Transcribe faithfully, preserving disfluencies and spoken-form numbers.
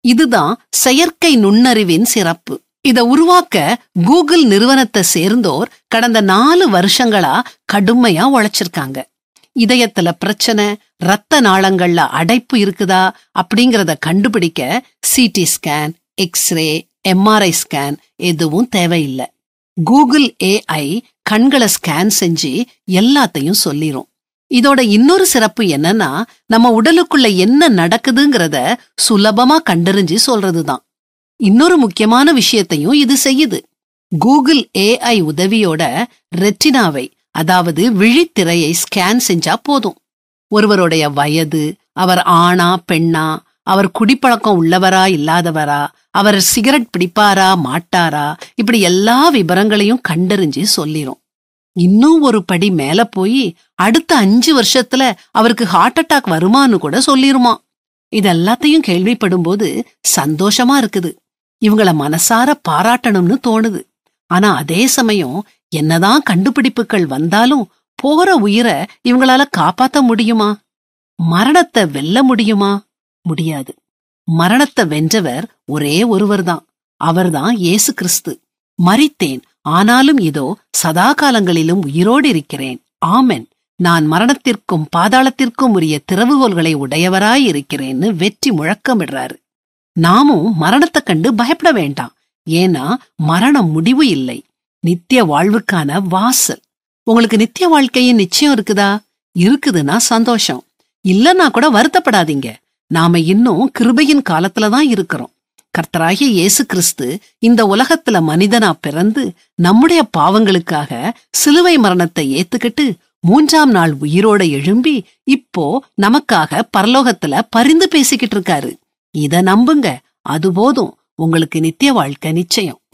இதுதான் செயற்கை நுண்ணறிவின் சிறப்பு. இத உருவாக்க கூகுள் நிறுவனத்தை சேர்ந்தோர் கடந்த நாலு வருஷங்களா கடுமையா உழைச்சிருக்காங்க. இதயத்துல பிரச்சனை, ரத்த நாளங்கள்ல அடைப்பு இருக்குதா அப்படிங்கறத கண்டுபிடிக்க CT scan, x ray, MRI scan எதுவும் தேவையில்லை. கூகுள் ஏஐ கண்களை ஸ்கேன் செஞ்சு எல்லாத்தையும் சொல்லிரும். இதோட இன்னொரு சிறப்பு என்னன்னா, நம்ம உடலுக்குள்ள என்ன நடக்குதுங்கிறத சுலபமா கண்டறிஞ்சு சொல்றதுதான். இன்னொரு முக்கியமான விஷயத்தையும் இது செய்யுது. கூகுள் ஏஐ உதவியோட ரெட்டினாவை, அதாவது விழித்திரையை ஸ்கேன் செஞ்சா போதும். ஒருவருடைய வயது, அவர் ஆணா பெண்ணா, அவர் குடிப்பழக்கம் உள்ளவரா இல்லாதவரா, அவர் சிகரெட் பிடிப்பாரா மாட்டாரா, இப்படி எல்லா விவரங்களையும் கண்டறிஞ்சு சொல்லிரும். இன்னும் ஒரு படி மேல போய் அடுத்த அஞ்சு வருஷத்துல அவருக்கு ஹார்ட் அட்டாக் வருமானு கூட சொல்லிருமா. இதெல்லாத்தையும் கேள்விப்படும் போது சந்தோஷமா இருக்குது. இவங்கள மனசார பாராட்டணும்னு தோணுது. ஆனா அதே சமயம் என்னதான் கண்டுபிடிப்புகள் வந்தாலும் போற உயிரை இவங்களால காப்பாத்த முடியுமா? மரணத்தை வெல்ல முடியுமா? முடியாது. மரணத்தை வென்றவர் ஒரே ஒருவர்தான். அவர்தான் இயேசு கிறிஸ்து. மரித்தேன், ஆனாலும் இதோ சதா காலங்களிலும் உயிரோடு இருக்கிறேன். ஆமென். நான் மரணத்திற்கும் பாதாளத்திற்கும் உரிய திறவுகோல்களை உடையவராய் இருக்கிறேன்னு வெற்றி முழக்கமிடுறாரு. நாமும் மரணத்தை கண்டு பயப்பட வேண்டாம். ஏன்னா மரணம் முடிவு இல்லை, நித்திய வாழ்வுக்கான வாசல். உங்களுக்கு நித்திய வாழ்க்கையின் நிச்சயம் இருக்குதா? இருக்குதுன்னா சந்தோஷம். இல்லன்னா கூட வருத்தப்படாதீங்க. நாம இன்னும் கிருபையின் காலத்துலதான் இருக்கிறோம். கர்த்தராகிய இயேசு கிறிஸ்து இந்த உலகத்துல மனிதனா பிறந்து நம்முடைய பாவங்களுக்காக சிலுவை மரணத்தை ஏத்துக்கிட்டு மூன்றாம் நாள் உயிரோட எழும்பி இப்போ நமக்காக பரலோகத்துல பரிந்து பேசிக்கிட்டு இருக்காரு. இத நம்புங்க, அது போதும். உங்களுக்கு நித்திய வாழ்க்கை நிச்சயம்.